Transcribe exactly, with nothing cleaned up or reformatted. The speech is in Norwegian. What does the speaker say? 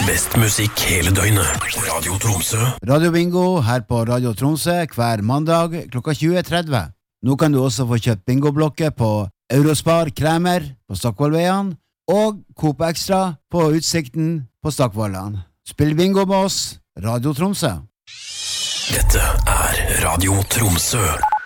Best musikk hele døgnet. Radio Tromsø. Radio Bingo her på Radio Tromsø hver mandag klokka tjue tretti. Nå kan du også få kjøpt bingoblokker på Eurospar Kremer på Stockvollveien og Coop Extra på Utsikten på Stockvollan. Spill bingo med oss, Radio Tromsø. Dette er Radio Tromsø.